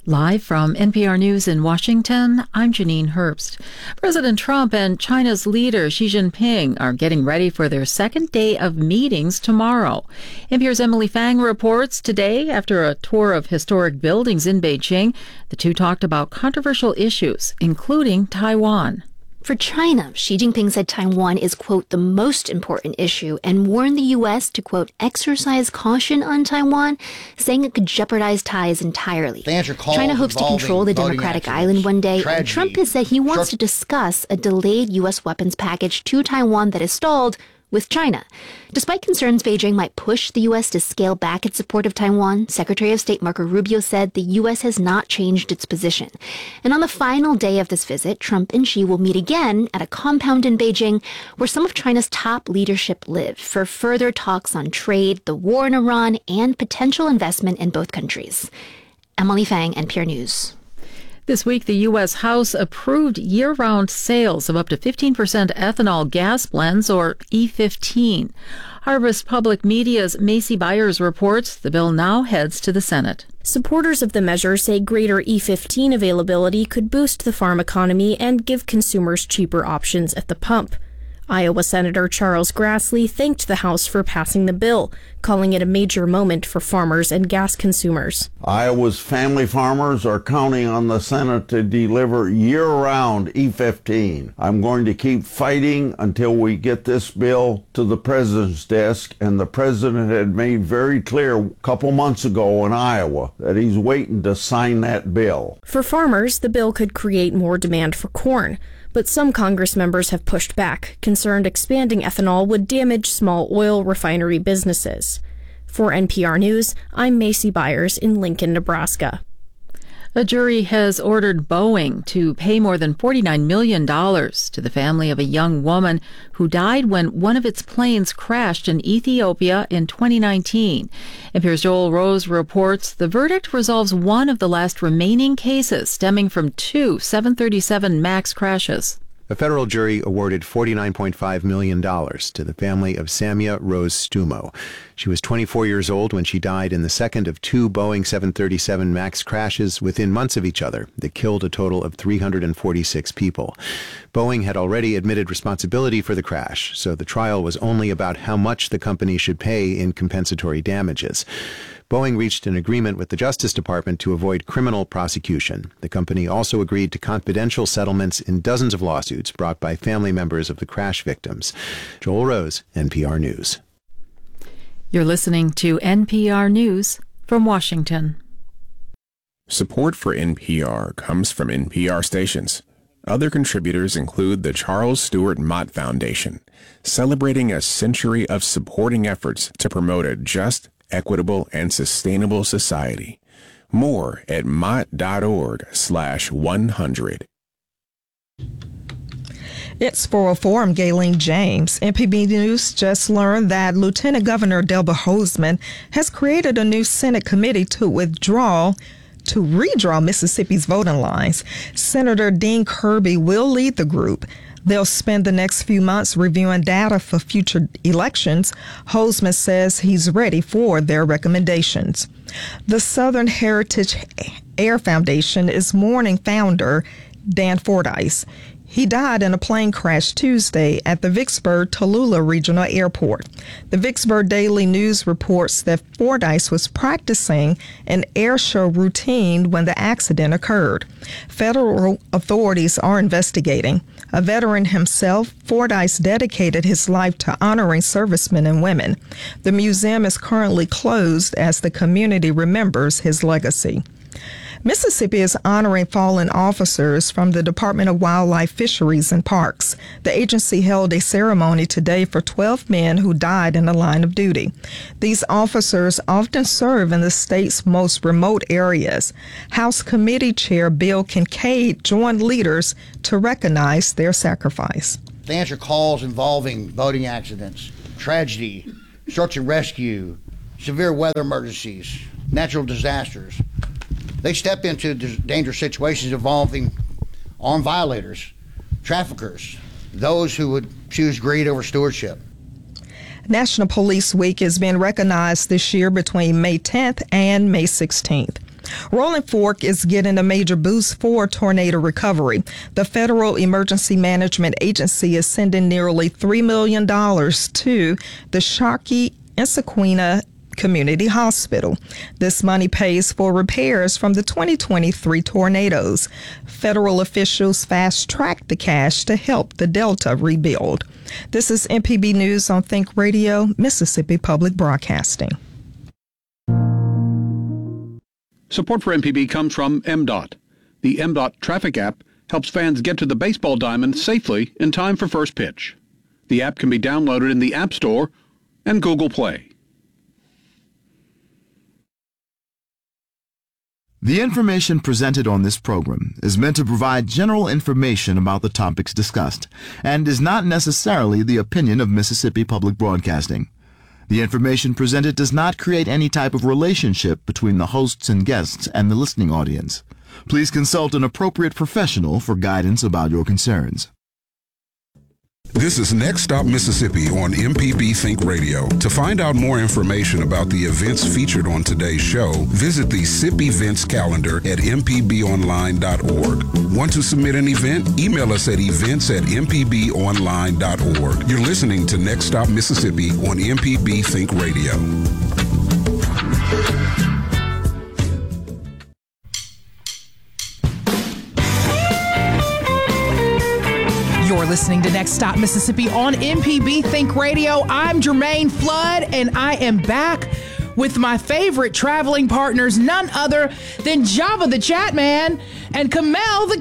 Live from NPR News in Washington, I'm Janine Herbst. President Trump and China's leader Xi Jinping are getting ready for their second day of meetings tomorrow. NPR's Emily Fang reports today, after a tour of historic buildings in Beijing, the two talked about controversial issues, including Taiwan. For China, Xi Jinping said Taiwan is, quote, the most important issue and warned the U.S. to, quote, exercise caution on Taiwan, saying it could jeopardize ties entirely. China hopes to control the democratic island one day, and Trump has said he wants to discuss a delayed U.S. weapons package to Taiwan that is stalled with China. Despite concerns Beijing might push the U.S. to scale back its support of Taiwan, Secretary of State Marco Rubio said the U.S. has not changed its position. And on the final day of this visit, Trump and Xi will meet again at a compound in Beijing where some of China's top leadership live for further talks on trade, the war in Iran, and potential investment in both countries. Emily Fang, NPR News. This week, the U.S. House approved year-round sales of up to 15% ethanol gas blends, or E15. Harvest Public Media's Macy Byers reports the bill now heads to the Senate. Supporters of the measure say greater E15 availability could boost the farm economy and give consumers cheaper options at the pump. Iowa Senator Charles Grassley thanked the House for passing the bill, calling it a major moment for farmers and gas consumers. Iowa's family farmers are counting on the Senate to deliver year-round E15. I'm going to keep fighting until we get this bill to the president's desk, and the president had made very clear a couple months ago in Iowa that he's waiting to sign that bill. For farmers, the bill could create more demand for corn. But some Congress members have pushed back, concerned expanding ethanol would damage small oil refinery businesses. For NPR News, I'm Macy Byers in Lincoln, Nebraska. A jury has ordered Boeing to pay more than $49 million to the family of a young woman who died when one of its planes crashed in Ethiopia in 2019. NPR's Joel Rose reports the verdict resolves one of the last remaining cases stemming from two 737 MAX crashes. A federal jury awarded $49.5 million to the family of Samia Rose Stumo. She was 24 years old when she died in the second of two Boeing 737 MAX crashes within months of each other that killed a total of 346 people. Boeing had already admitted responsibility for the crash, so the trial was only about how much the company should pay in compensatory damages. Boeing reached an agreement with the Justice Department to avoid criminal prosecution. The company also agreed to confidential settlements in dozens of lawsuits brought by family members of the crash victims. Joel Rose, NPR News. You're listening to NPR News from Washington. Support for NPR comes from NPR stations. Other contributors include the Charles Stewart Mott Foundation, celebrating a century of supporting efforts to promote a just, equitable, and sustainable society. More at mott.org/100. It's 4:04. I'm Gayleen James. MPB News just learned that Lieutenant Governor Delbert Hosemann has created a new Senate committee to redraw Mississippi's voting lines. Senator Dean Kirby will lead the group. They'll spend the next few months reviewing data for future elections. Hosemann says he's ready for their recommendations. The Southern Heritage Air Foundation is mourning founder Dan Fordyce. He died in a plane crash Tuesday at the Vicksburg-Tallulah Regional Airport. The Vicksburg Daily News reports that Fordyce was practicing an air show routine when the accident occurred. Federal authorities are investigating. A veteran himself, Fordyce dedicated his life to honoring servicemen and women. The museum is currently closed as the community remembers his legacy. Mississippi is honoring fallen officers from the Department of Wildlife, Fisheries, and Parks. The agency held a ceremony today for 12 men who died in the line of duty. These officers often serve in the state's most remote areas. House Committee Chair Bill Kincaid joined leaders to recognize their sacrifice. To answer calls involving boating accidents, tragedy, search and rescue, severe weather emergencies, natural disasters. They step into dangerous situations involving armed violators, traffickers, those who would choose greed over stewardship. National Police Week is being recognized this year between May 10th and May 16th. Rolling Fork is getting a major boost for tornado recovery. The Federal Emergency Management Agency is sending nearly $3 million to the Sharkey-Issaquena Community Hospital. This money pays for repairs from the 2023 tornadoes. Federal officials fast-tracked the cash to help the Delta rebuild. This is MPB News on Think Radio, Mississippi Public Broadcasting. Support for MPB comes from MDOT. The MDOT traffic app helps fans get to the baseball diamond safely in time for first pitch. The app can be downloaded in the App Store and Google Play. The information presented on this program is meant to provide general information about the topics discussed and is not necessarily the opinion of Mississippi Public Broadcasting. The information presented does not create any type of relationship between the hosts and guests and the listening audience. Please consult an appropriate professional for guidance about your concerns. This is Next Stop Mississippi on MPB Think Radio. To find out more information about the events featured on today's show, visit the SIP events calendar at mpbonline.org. Want to submit an event? Email us at events@mpbonline.org. You're listening to Next Stop Mississippi on MPB Think Radio. You're listening to Next Stop Mississippi on MPB Think Radio. I'm Jermaine Flood, and I am back with my favorite traveling partners, none other than Java the Chatman and Kamel the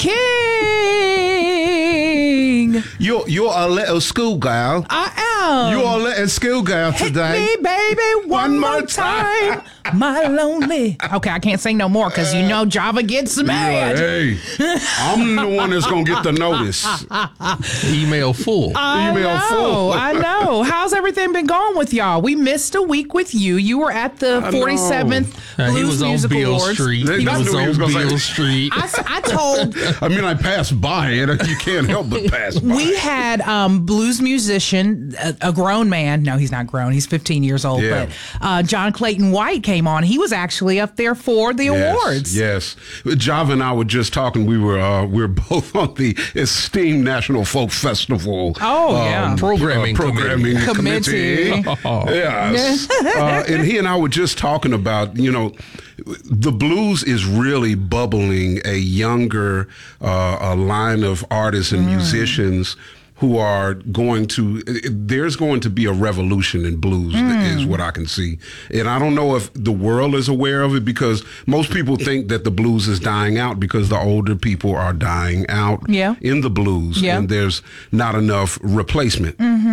King. You're a little schoolgirl. I am. You're a little schoolgirl today. Hit me, baby, one more time. My lonely. Okay, I can't sing no more because you know Java gets mad. Hey, I'm the one that's going to get the notice. Email full. I know. How's everything been going with y'all? We missed a week with you. You were at the 47th Blues Music Awards. He was on Beale Street. I told... I passed by it. You can't help but pass by. We had blues musician, a grown man. No, he's not grown. He's 15 years old. Yeah. But John Clayton White came on. He was actually up there for the awards. Yes. Java and I were just talking. We were both on the esteemed National Folk Festival. Programming committee. Yes. And he and I were just talking about, the blues is really bubbling a younger line of artists and musicians who are there's going to be a revolution in blues, is what I can see. And I don't know if the world is aware of it, because most people think that the blues is dying out because the older people are dying out in the blues, and there's not enough replacement.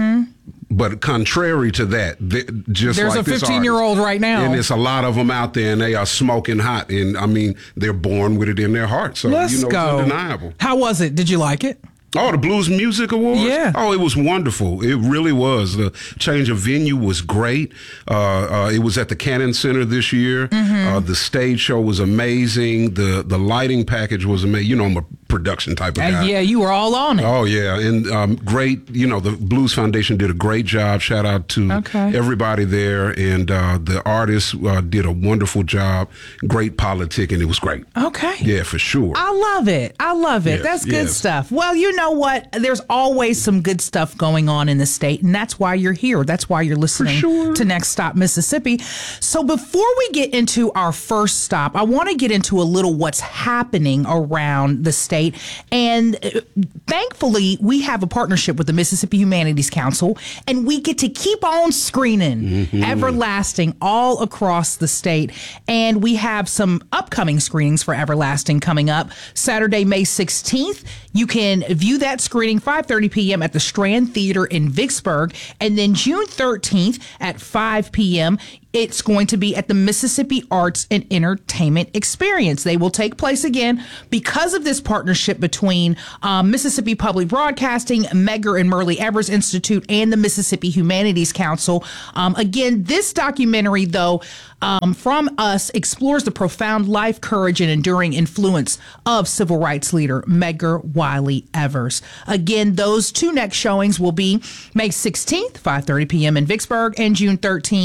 But contrary to that, there's like a 15-year-old right now. And there's a lot of them out there, and they are smoking hot. And, they're born with it in their heart. So, Let's go. It's undeniable. How was it? Did you like it? Oh, the Blues Music Awards? Yeah. Oh, it was wonderful. It really was. The change of venue was great. It was at the Cannon Center this year. The stage show was amazing. The lighting package was amazing. I'm a production type of guy. Yeah, you were all on it. Oh, yeah. And great. The Blues Foundation did a great job. Shout out to everybody there. And the artists did a wonderful job. Great politicking. It was great. Okay. Yeah, for sure. I love it. Yes, That's good stuff. Well, you know what? There's always some good stuff going on in the state, and that's why you're here. That's why you're listening to Next Stop Mississippi. So before we get into our first stop, I want to get into a little what's happening around the state. And thankfully, we have a partnership with the Mississippi Humanities Council, and we get to keep on screening Everlasting all across the state. And we have some upcoming screenings for Everlasting coming up Saturday, May 16th. You can view that screening 5:30 p.m. at the Strand Theater in Vicksburg. And then June 13th at 5 p.m., it's going to be at the Mississippi Arts and Entertainment Experience. They will take place again because of this partnership between Mississippi Public Broadcasting, Medgar and Murley Evers Institute, and the Mississippi Humanities Council. Again, this documentary, though, from us, explores the profound life, courage, and enduring influence of civil rights leader Medgar Wiley Evers. Again, those two next showings will be May 16th, 5:30 p.m. in Vicksburg, and June 13th,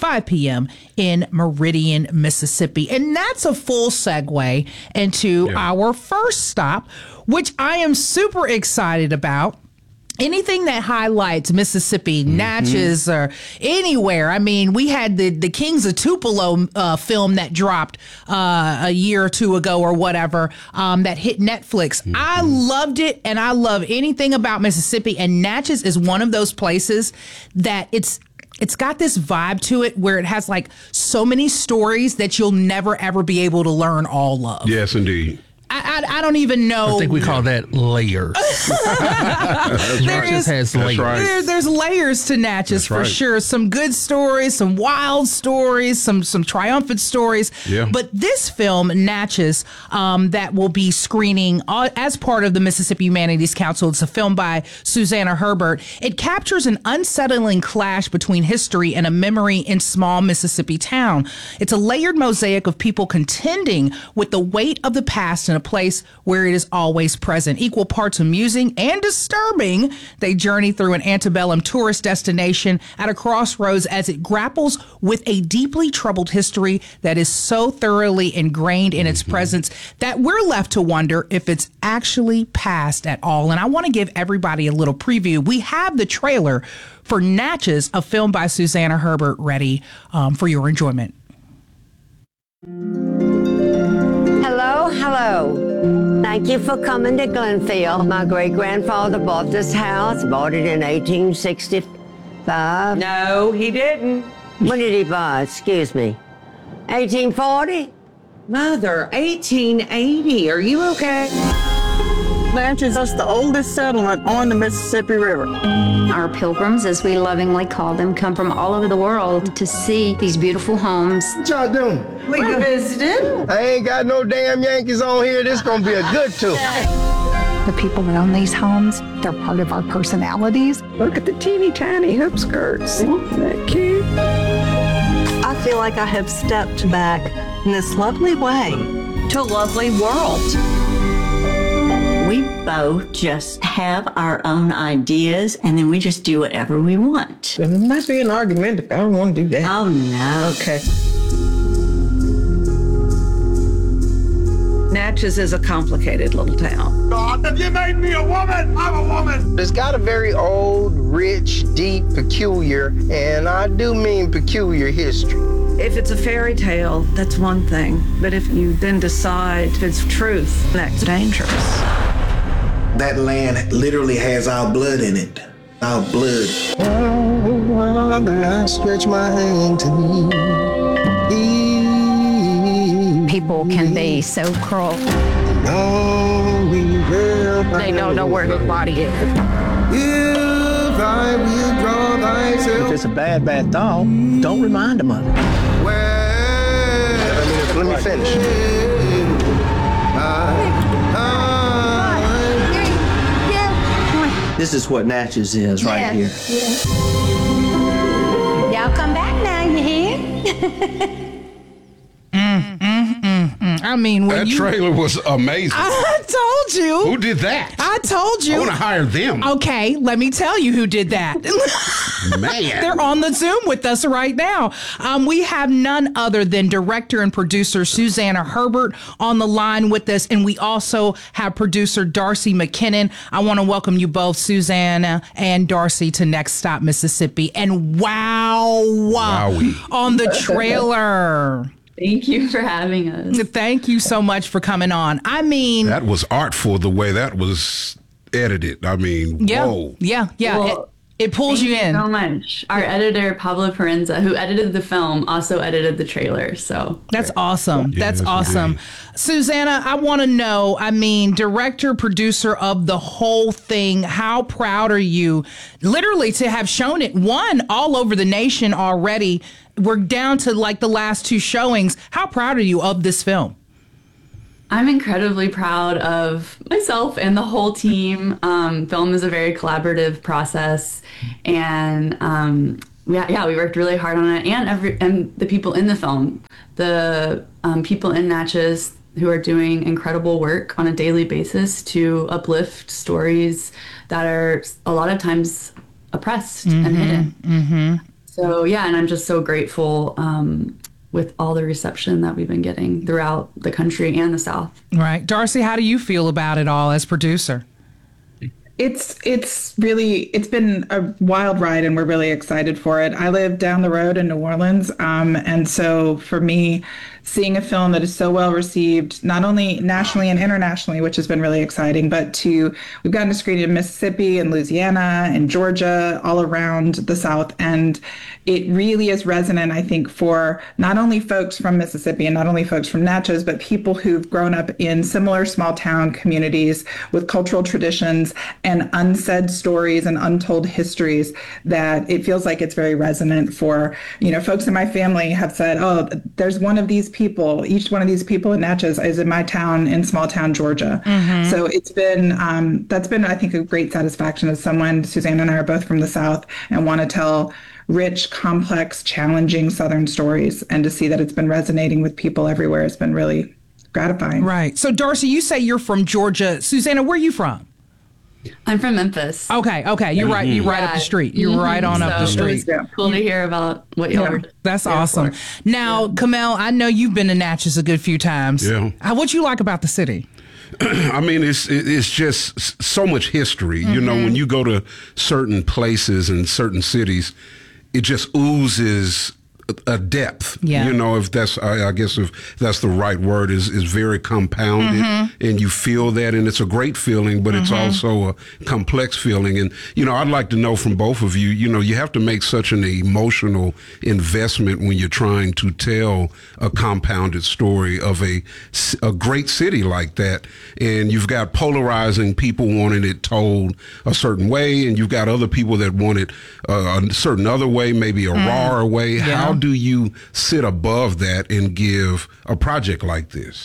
5 p.m. in Meridian, Mississippi. And that's a full segue into our first stop, which I am super excited about. Anything that highlights Mississippi, Natchez, or anywhere. I mean, we had the Kings of Tupelo film that dropped a year or two ago or whatever that hit Netflix. I loved it, and I love anything about Mississippi. And Natchez is one of those places that it's got this vibe to it where it has like so many stories that you'll never, ever be able to learn all of. Yes, indeed. I don't even know. I think we call that layers. Natchez has layers. Right. There's layers to Natchez for sure. Some good stories, some wild stories, some triumphant stories. Yeah. But this film, Natchez, that will be screening as part of the Mississippi Humanities Council. It's a film by Susanna Herbert. It captures an unsettling clash between history and a memory in small Mississippi town. It's a layered mosaic of people contending with the weight of the past in a place where it is always present. Equal parts amusing and disturbing, they journey through an antebellum tourist destination at a crossroads as it grapples with a deeply troubled history that is so thoroughly ingrained in its presence that we're left to wonder if it's actually past at all. And I want to give everybody a little preview. We have the trailer for Natchez, a film by Susanna Herbert, ready for your enjoyment. Hello. Thank you for coming to Glenfield. My great-grandfather bought this house, bought it in 1865. No, he didn't. When did he buy? Excuse me. 1840? Mother, 1880. Are you okay? Natchez is the oldest settlement on the Mississippi River. Our pilgrims, as we lovingly call them, come from all over the world to see these beautiful homes. What y'all doing? We visited. I ain't got no damn Yankees on here. This gonna be a good tour. The people that own these homes, they're part of our personalities. Look at the teeny tiny hoop skirts. Isn't that cute? I feel like I have stepped back in this lovely way to a lovely world. We both just have our own ideas, and then we just do whatever we want. It might be an argument. I don't want to do that. Oh, no. Okay. Natchez is a complicated little town. God, if you made me a woman, I'm a woman. It's got a very old, rich, deep, peculiar, and I do mean peculiar history. If it's a fairy tale, that's one thing. But if you then decide it's truth, that's dangerous. That land literally has our blood in it. Our blood. Oh, I stretch my hand to thee. People can be so cruel. They don't know where his body is. If I will draw thyself. If it's a bad thought, don't remind them of it. Let me finish. This is what Natchez is right here. Y'all come back now, you hear? I mean, when that trailer was amazing. I told you. Who did that? I told you. I want to hire them. Okay, let me tell you who did that. Man. They're on the Zoom with us right now. We have none other than director and producer Susanna Herbert on the line with us, and we also have producer Darcy McKinnon. I want to welcome you both, Susanna and Darcy, to Next Stop Mississippi. And Wowie on the trailer. Thank you for having us. Thank you so much for coming on. I mean, that was artful the way that was edited. I mean, whoa. Yeah. Well, it pulls you in. So much. Our editor, Pablo Parenza, who edited the film, also edited the trailer. So that's awesome. Yeah, that's awesome. Susanna, I want to know, I mean, director, producer of the whole thing, how proud are you literally to have shown it, one, all over the nation already? We're down to like the last two showings. How proud are you of this film? I'm incredibly proud of myself and the whole team. Film is a very collaborative process, and we worked really hard on it. And the people in the film, the people in Natchez who are doing incredible work on a daily basis to uplift stories that are a lot of times oppressed and hidden. So, yeah, and I'm just so grateful with all the reception that we've been getting throughout the country and the South. Right. Darcy, how do you feel about it all as producer? It's been a wild ride, and we're really excited for it. I live down the road in New Orleans, and so for me, seeing a film that is so well received, not only nationally and internationally, which has been really exciting, but we've gotten to screen it in Mississippi and Louisiana and Georgia, all around the South, and it really is resonant, I think, for not only folks from Mississippi and not only folks from Natchez, but people who've grown up in similar small town communities with cultural traditions and unsaid stories and untold histories, that it feels like it's very resonant for, folks in my family have said, oh, there's one of these people, each one of these people in Natchez is in my town, in small town Georgia. Mm-hmm. So it's been, that's been, I think, a great satisfaction as someone, Suzanne and I are both from the South and want to tell rich, complex, challenging Southern stories, and to see that it's been resonating with people everywhere has been really gratifying. Right. So Darcy, you say you're from Georgia. Susanna, where are you from? I'm from Memphis. Okay. You're right. You're right up the street. You're right on up the street. Cool to hear about what y'all are. That's awesome. Now, Kamel, I know you've been to Natchez a good few times. Yeah. What you like about the city? I mean, it's just so much history. Mm-hmm. When you go to certain places and certain cities, it just oozes a depth. Yeah. If that's, I guess if that's the right word, is very compounded, and you feel that, and it's a great feeling, but it's also a complex feeling. And, I'd like to know from both of you, you have to make such an emotional investment when you're trying to tell a compounded story of a great city like that. And you've got polarizing people wanting it told a certain way, and you've got other people that want it a certain other way, maybe a rawer way. Yeah. How do you sit above that and give a project like this?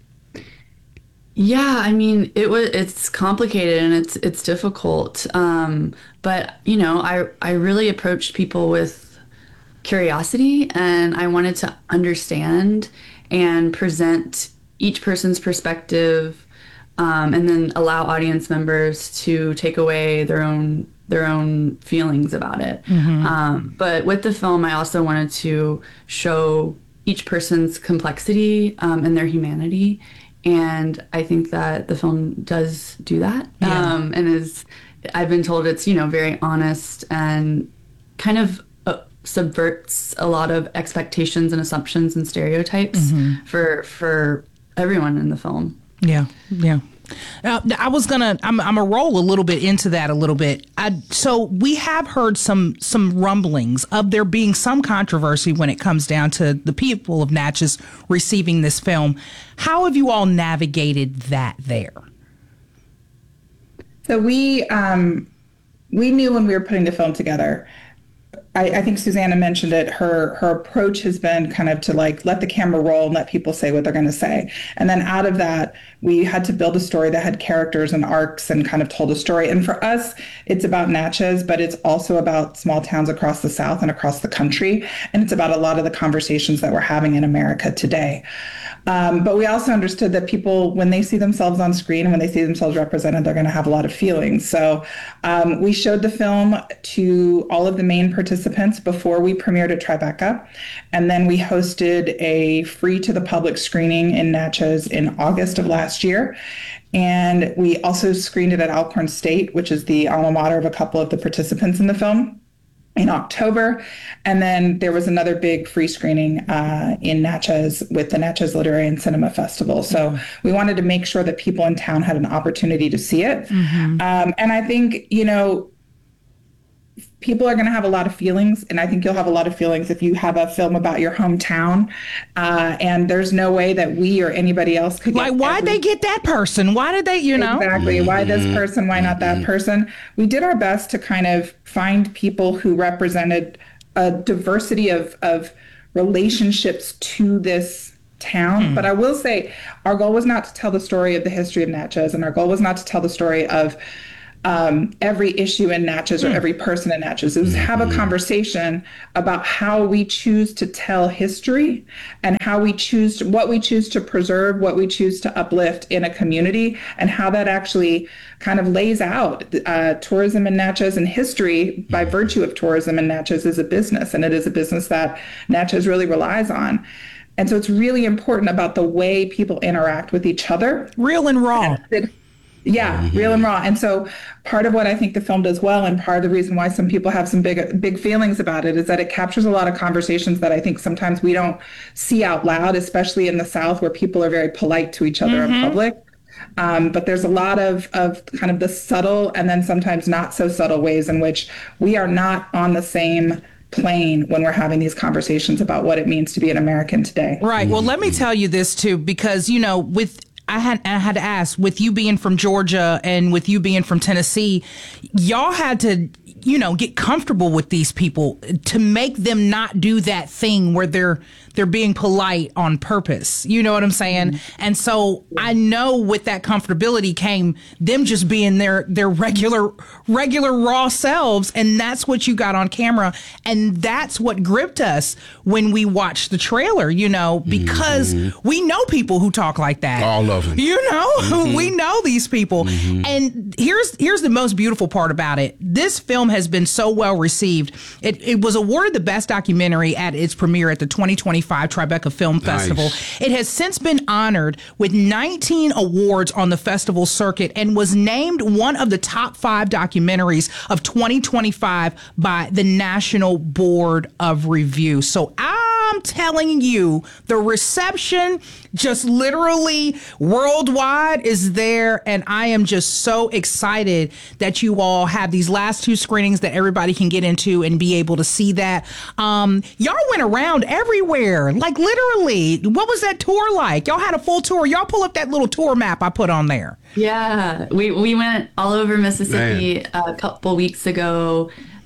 Yeah, I mean, it's complicated and it's difficult. But I really approached people with curiosity, and I wanted to understand and present each person's perspective, and then allow audience members to take away their own feelings about it. But with the film, I also wanted to show each person's complexity and their humanity. And I think that the film does do that. Yeah. And I've been told it's, very honest and kind of subverts a lot of expectations and assumptions and stereotypes for everyone in the film. Yeah. I'm gonna roll a little bit into that a little bit. So we have heard some rumblings of there being some controversy when it comes down to the people of Natchez receiving this film. How have you all navigated that there? So we knew when we were putting the film together. I think Susanna mentioned it. Her approach has been kind of to let the camera roll and let people say what they're going to say. And then out of that, we had to build a story that had characters and arcs and kind of told a story. And for us, it's about Natchez, but it's also about small towns across the South and across the country. And it's about a lot of the conversations that we're having in America today. But we also understood that people, when they see themselves on screen and when they see themselves represented, they're going to have a lot of feelings. So we showed the film to all of the main participants before we premiered at Tribeca. And then we hosted a free to the public screening in Natchez in August of last year. And we also screened it at Alcorn State, which is the alma mater of a couple of the participants in the film, in October. And then there was another big free screening in Natchez with the Natchez Literary and Cinema Festival. So we wanted to make sure that people in town had an opportunity to see it. And I think, people are going to have a lot of feelings, and I think you'll have a lot of feelings if you have a film about your hometown, and there's no way that we or anybody else could get why'd they get that person? Why did they, Exactly. Why this person? Why not that person? We did our best to kind of find people who represented a diversity of relationships to this town. But I will say our goal was not to tell the story of the history of Natchez, and our goal was not to tell the story of every issue in Natchez or every person in Natchez. It was have a conversation about how we choose to tell history and how we choose what we choose to preserve, what we choose to uplift in a community, and how that actually kind of lays out tourism in Natchez, and history by virtue of tourism in Natchez is a business, and it is a business that Natchez really relies on. And so it's really important about the way people interact with each other. Real and raw. Yeah, real and raw. And so part of what I think the film does well, and part of the reason why some people have some big feelings about it, is that it captures a lot of conversations that I think sometimes we don't see out loud, especially in the South, where people are very polite to each other in public. But there's a lot of kind of the subtle and then sometimes not so subtle ways in which we are not on the same plane when we're having these conversations about what it means to be an American today. Right. Well, let me tell you this, too, because, you know, I had to ask, with you being from Georgia and with you being from Tennessee, y'all had to, you know, get comfortable with these people to make them not do that thing where they're being polite on purpose. You know what I'm saying? And so I know with that comfortability came them just being their regular raw selves. And that's what you got on camera. And that's what gripped us when we watched the trailer, you know, because we know people who talk like that. All of them. You know, we know these people. And here's the most beautiful part about it. This film has been so well received. It was awarded the best documentary at its premiere at the 2025 Tribeca Film Festival. It has since been honored with 19 awards on the festival circuit and was named one of the top 5 documentaries of 2025 by the National Board of Review. So I'm telling you, the reception just literally worldwide is there, and I am just so excited that you all have these last 2 screenings that everybody can get into and be able to see that. Y'all went around everywhere, like literally. What was that tour like? Y'all had a full tour. Y'all pull up that little tour map I put on there. Yeah, we went all over Mississippi a couple weeks ago,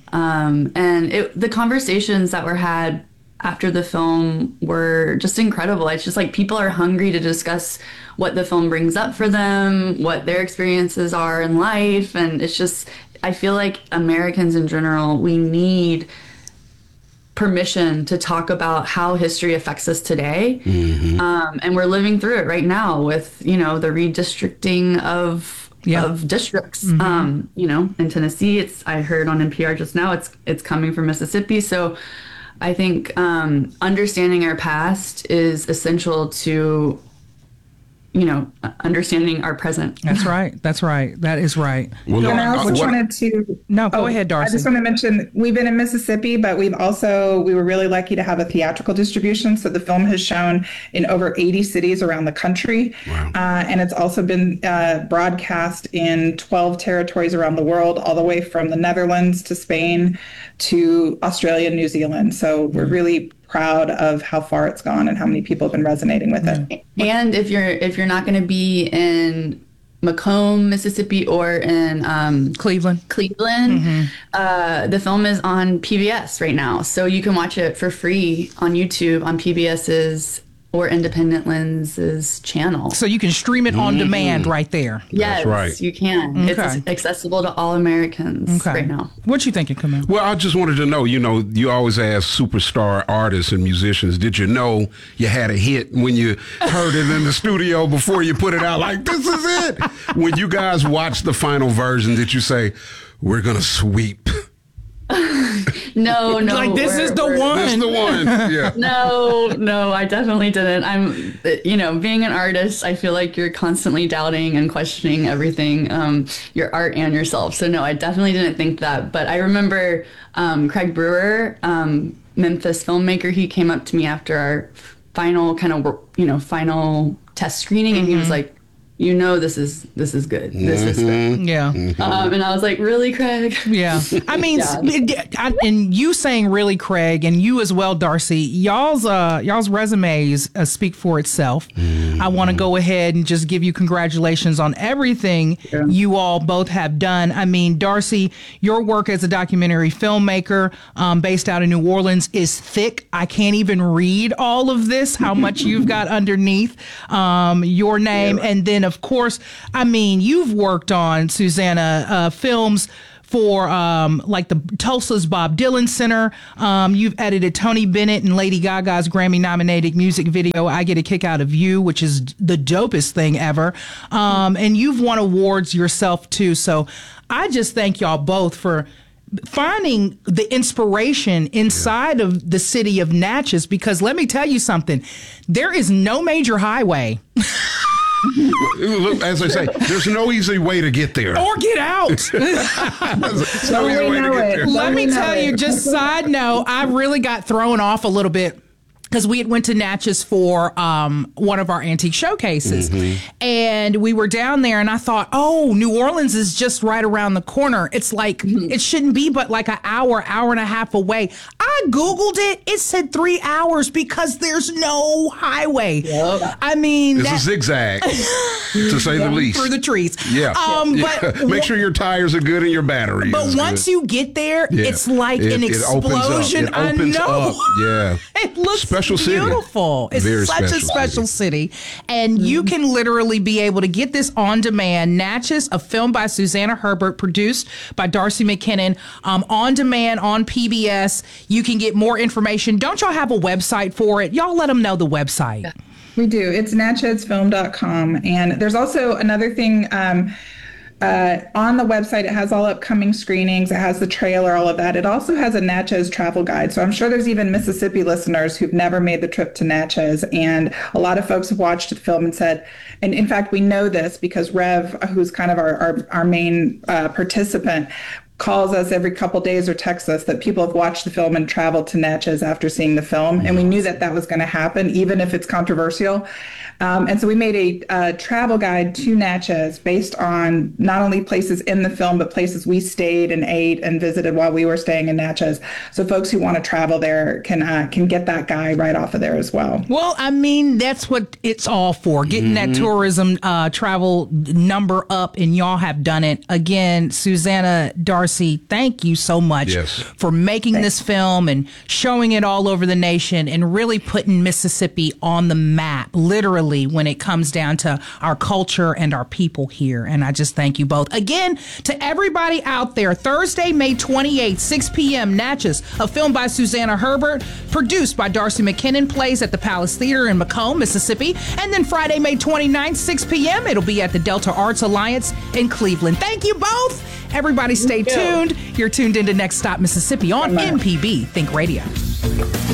and the conversations that were had after the film were just incredible. It's just like people are hungry to discuss what the film brings up for them, what their experiences are in life. And it's just, I feel like Americans in general, we need permission to talk about how history affects us today. And we're living through it right now with, you know, the redistricting of districts. You know, in Tennessee, I heard on NPR just now, it's coming from Mississippi. So I think understanding our past is essential to, you know, understanding our present. That's right. That's right. That is right. Well, and I also wanted to... No, go ahead, Darcy. I just want to mention, we've been in Mississippi, but we were really lucky to have a theatrical distribution. So the film has shown in over 80 cities around the country. Wow. And it's also been broadcast in 12 territories around the world, all the way from the Netherlands to Spain to Australia and New Zealand. So we're really proud of how far it's gone and how many people have been resonating with it. And if you're not going to be in Macomb, Mississippi, or in Cleveland, the film is on PBS right now, so you can watch it for free on YouTube on PBS's or Independent Lens's channel. So you can stream it on demand right there. Yes, that's right. You can. Okay. It's accessible to all Americans right now. What you thinking, Camille? Well, I just wanted to know, you know, you always ask superstar artists and musicians, did you know you had a hit when you heard it in the studio before you put it out? Like, this is it. When you guys watched the final version, did you say, we're going to sweep? No. Like, this is the one. This is the one. Yeah. No, I definitely didn't. You know, being an artist, I feel like you're constantly doubting and questioning everything, your art and yourself. So no, I definitely didn't think that. But I remember Craig Brewer, Memphis filmmaker, he came up to me after our final final test screening, and he was like, you know, this is good. This is good. Yeah. And I was like, really, Craig? Yeah. I mean, and you saying really, Craig, and you as well, Darcy, y'all's resumes speak for itself. I want to go ahead and just give you congratulations on everything you all both have done. I mean, Darcy, your work as a documentary filmmaker based out of New Orleans is thick. I can't even read all of this, how much you've got underneath your name. And then, of course, I mean, you've worked on, Susanna, films for like the Tulsa's Bob Dylan Center. You've edited Tony Bennett and Lady Gaga's Grammy-nominated music video, I Get a Kick Out of You, which is the dopest thing ever. And you've won awards yourself, too. So I just thank y'all both for finding the inspiration inside of the city of Natchez, because let me tell you something, there is no major highway. Look, as I say, there's no easy way to get there. Or get out. Let me tell you, just side note, I really got thrown off a little bit because we had went to Natchez for one of our antique showcases. And we were down there and I thought, oh, New Orleans is just right around the corner. It's like, it shouldn't be but like an hour and a half away. I Googled it. It said 3 hours because there's no highway. I mean, it's a zigzag, to say the least. Through the trees. Yeah. But make sure your tires are good and your battery. But once you get there, it's like an explosion. It opens up. Yeah. It looks special beautiful. City. It's such a special city. And you can literally be able to get this on demand. Natchez, a film by Susanna Herbert, produced by Darcy McKinnon, on demand on PBS. You can get more information. Don't y'all have a website for it? Y'all let them know the website. We do. It's natchezfilm.com. And there's also another thing on the website. It has all upcoming screenings. It has the trailer, all of that. It also has a Natchez travel guide. So I'm sure there's even Mississippi listeners who've never made the trip to Natchez. And a lot of folks have watched the film and said, and in fact, we know this because Rev, who's kind of our main participant, calls us every couple days or texts us that people have watched the film and traveled to Natchez after seeing the film. And we knew that that was going to happen, even if it's controversial. And so we made a travel guide to Natchez based on not only places in the film, but places we stayed and ate and visited while we were staying in Natchez. So folks who want to travel there can get that guide right off of there as well. Well, I mean, that's what it's all for, getting that tourism travel number up, and y'all have done it. Again, Susanna, Darcy, thank you so much for making this film and showing it all over the nation and really putting Mississippi on the map, literally, when it comes down to our culture and our people here. And I just thank you both. Again, to everybody out there, Thursday, May 28th, 6 p.m., Natchez, a film by Susanna Herbert, produced by Darcy McKinnon, plays at the Palace Theater in Macomb, Mississippi. And then Friday, May 29th, 6 p.m., it'll be at the Delta Arts Alliance in Cleveland. Thank you both. Everybody stay tuned. You're tuned into Next Stop Mississippi on MPB Think Radio.